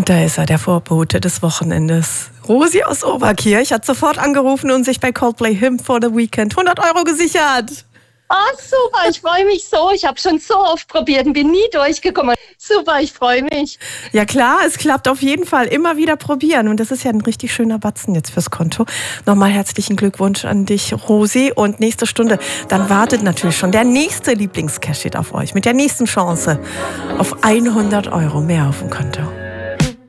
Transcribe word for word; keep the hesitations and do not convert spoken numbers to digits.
Und da ist er, der Vorbote des Wochenendes. Rosi aus Oberkirch hat sofort angerufen und sich bei Coldplay Hymn for the Weekend hundert Euro gesichert. Ah, super, ich freue mich so. Ich habe schon so oft probiert und bin nie durchgekommen. Super, ich freue mich. Ja klar, es klappt auf jeden Fall. Immer wieder probieren. Und das ist ja ein richtig schöner Batzen jetzt fürs Konto. Nochmal herzlichen Glückwunsch an dich, Rosi. Und nächste Stunde, dann wartet natürlich schon der nächste Lieblingscash-Hit auf euch. Mit der nächsten Chance auf hundert Euro mehr auf dem Konto.